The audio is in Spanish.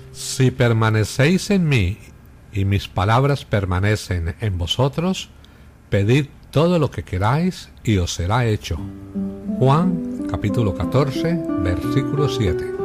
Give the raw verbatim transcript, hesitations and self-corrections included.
Si permanecéis en mí y mis palabras permanecen en vosotros, pedid todo lo que queráis y os será hecho. Juan capítulo catorce, versículo siete.